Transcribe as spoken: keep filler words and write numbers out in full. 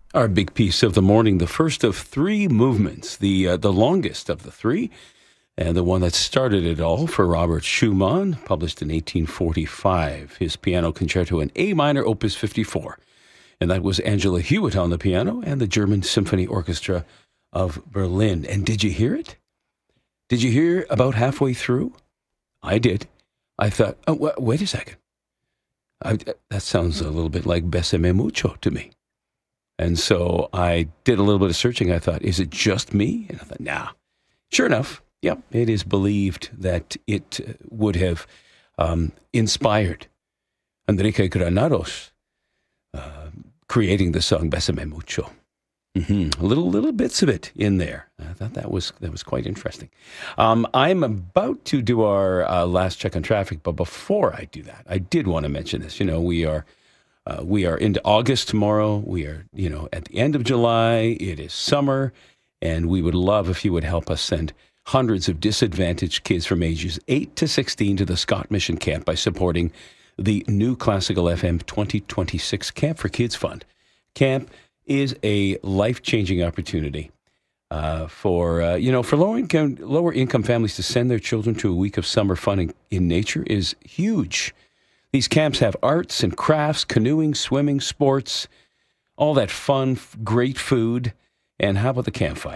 Our big piece of the morning, the first of three movements, the uh, the longest of the three, and the one that started it all for Robert Schumann, published in eighteen forty-five, his piano concerto in A minor, opus fifty-four. And that was Angela Hewitt on the piano and the German Symphony Orchestra of Berlin. And did you hear it? Did you hear about halfway through? I did. I thought, oh, w- wait a second. I, that sounds a little bit like Bésame Mucho to me. And so I did a little bit of searching. I thought, is it just me? And I thought, nah. Sure enough, yeah, it is believed that it would have um, inspired Enrique Granados, uh, creating the song Bésame Mucho. Mm-hmm. Little little bits of it in there. I thought that was that was quite interesting. Um, I'm about to do our uh, last check on traffic, but before I do that, I did want to mention this. You know, we are uh, we are into August tomorrow. We are, you know, at the end of July. It is summer, and we would love if you would help us send hundreds of disadvantaged kids from ages eight to sixteen to the Scott Mission Camp by supporting the new Classical F M twenty twenty-six Camp for Kids Fund. Camp is a life-changing opportunity uh, for, uh, you know, for lower income, lower income families to send their children to a week of summer fun in, in nature is huge. These camps have arts and crafts, canoeing, swimming, sports, all that fun, great food, and how about the campfire?